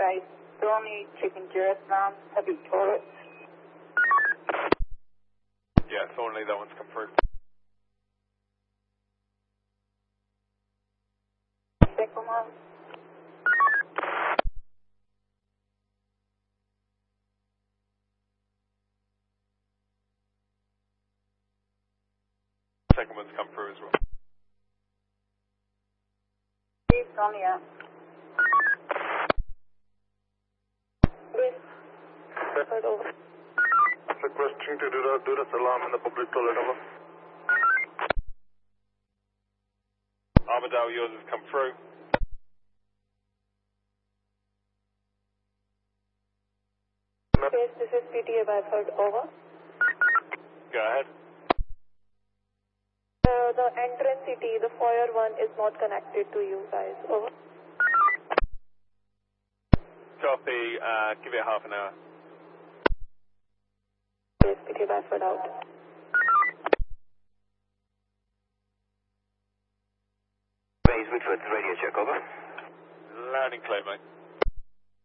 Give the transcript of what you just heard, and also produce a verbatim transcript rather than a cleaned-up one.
guys. They're only checking Jarrett's mom, heavy toilet. Yes, only that one's come through. Second one. Second one's come through as well. It's only out. Right over. Requesting to do the, do the alarm in the public toilet, over. Armadale, yours has come through. Yes, this is P T A Byford, over. Go ahead. Uh, the entrance C T, the foyer one, is not connected to you guys, over. Copy, uh, give it half an hour. Yes, P T A Byford out. Base Whitford, radio check, over. Loud and clear, mate.